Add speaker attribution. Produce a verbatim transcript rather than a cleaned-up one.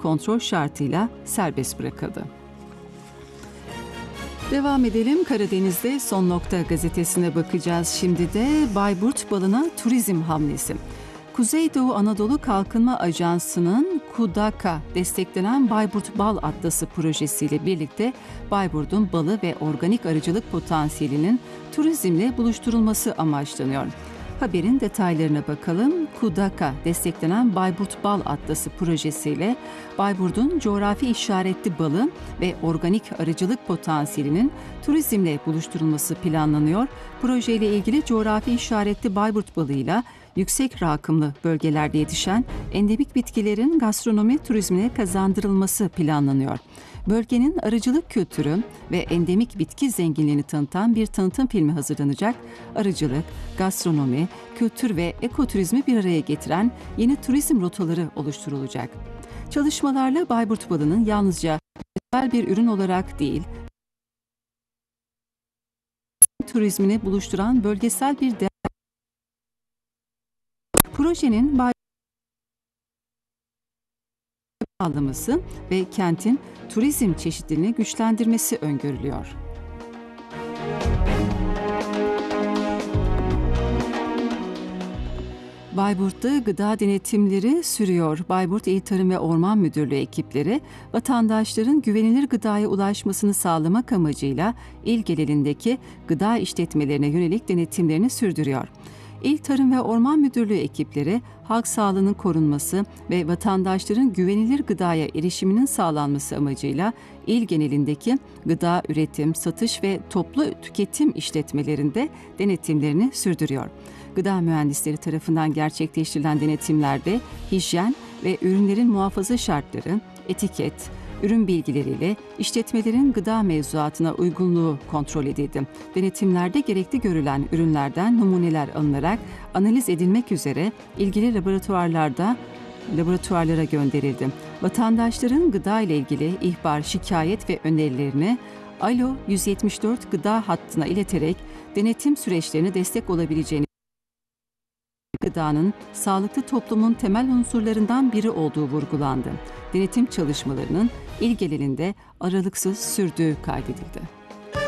Speaker 1: kontrol şartıyla serbest bırakıldı. Devam edelim. Karadeniz'de Son Nokta gazetesine bakacağız. Şimdi de Bayburt balına turizm hamlesi. Kuzeydoğu Anadolu Kalkınma Ajansı'nın KUDAK'a desteklenen Bayburt Bal Atlası projesiyle birlikte Bayburt'un balı ve organik arıcılık potansiyelinin turizmle buluşturulması amaçlanıyor. Haberin detaylarına bakalım. KUDAK'a desteklenen Bayburt Bal Atlası projesiyle Bayburt'un coğrafi işaretli balı ve organik arıcılık potansiyelinin turizmle buluşturulması planlanıyor. Projeyle ilgili coğrafi işaretli Bayburt balıyla yüksek rakımlı bölgelerde yetişen endemik bitkilerin gastronomi turizmine kazandırılması planlanıyor. Bölgenin arıcılık kültürü ve endemik bitki zenginliğini tanıtan bir tanıtım filmi hazırlanacak. Arıcılık, gastronomi, kültür ve ekoturizmi bir araya getiren yeni turizm rotaları oluşturulacak. Çalışmalarla Bayburt balının yalnızca özel bir ürün olarak değil, turizmini buluşturan bölgesel bir değer. Projenin sağlaması ve kentin turizm çeşitliliğini güçlendirmesi öngörülüyor. Bayburt'ta gıda denetimleri sürüyor. Bayburt İl Tarım ve Orman Müdürlüğü ekipleri vatandaşların güvenilir gıdaya ulaşmasını sağlamak amacıyla il genelindeki gıda işletmelerine yönelik denetimlerini sürdürüyor. İl Tarım ve Orman Müdürlüğü ekipleri halk sağlığının korunması ve vatandaşların güvenilir gıdaya erişiminin sağlanması amacıyla il genelindeki gıda üretim, satış ve toplu tüketim işletmelerinde denetimlerini sürdürüyor. Gıda mühendisleri tarafından gerçekleştirilen denetimlerde hijyen ve ürünlerin muhafaza şartları, etiket, ürün bilgileriyle işletmelerin gıda mevzuatına uygunluğu kontrol edildi. Denetimlerde gerekli görülen ürünlerden numuneler alınarak analiz edilmek üzere ilgili laboratuvarlarda laboratuvarlara gönderildi. Vatandaşların gıda ile ilgili ihbar, şikayet ve önerilerini Alo yüz yetmiş dört gıda hattına ileterek denetim süreçlerine destek olabileceğini, gıdanın sağlıklı toplumun temel unsurlarından biri olduğu vurgulandı. Denetim çalışmalarının il genelinde aralıksız sürdüğü kaydedildi.